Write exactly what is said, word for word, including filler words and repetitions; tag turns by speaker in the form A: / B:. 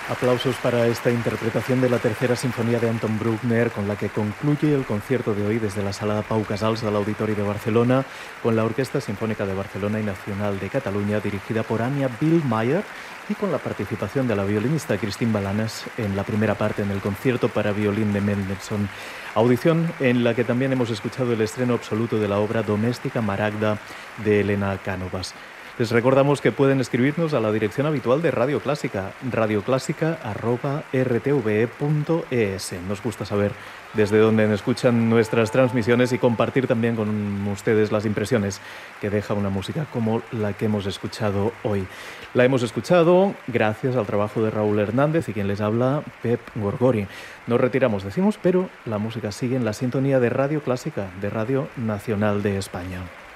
A: Aplausos para esta interpretación de la tercera sinfonía de Anton Bruckner, con la que concluye el concierto de hoy desde la Sala Pau Casals del Auditori de Barcelona, con la Orquesta Sinfónica de Barcelona y Nacional de Cataluña, dirigida por Anya Billmeier, y con la participación de la violinista Christine Balanas en la primera parte en el concierto para violín de Mendelssohn. Audición en la que también hemos escuchado el estreno absoluto de la obra Doméstica Maragda de Elena Cánovas. Les recordamos que pueden escribirnos a la dirección habitual de Radio Clásica, radioclásica arroba r t v e punto e s. Nos gusta saber desde dónde escuchan nuestras transmisiones y compartir también con ustedes las impresiones que deja una música como la que hemos escuchado hoy. La hemos escuchado gracias al trabajo de Raúl Hernández y quien les habla, Pep Gorgori. Nos retiramos, decimos, pero la música sigue en la sintonía de Radio Clásica, de Radio Nacional de España.